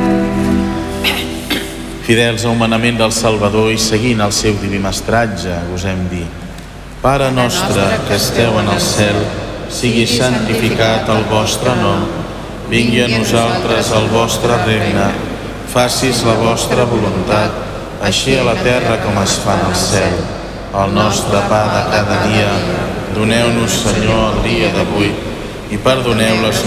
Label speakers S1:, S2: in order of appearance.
S1: Fidels al manament del Salvador i seguint el seu diví mestratge, gosem dir: Pare nostre que esteu en el cel, sigui santificat el vostre nom, vingui a nosaltres el vostre regne, facis la vostra voluntat, així a la terra com es fa en el cel. El nostre pa de cada dia, doneu-nos, Senyor, el dia d'avui, i perdoneu les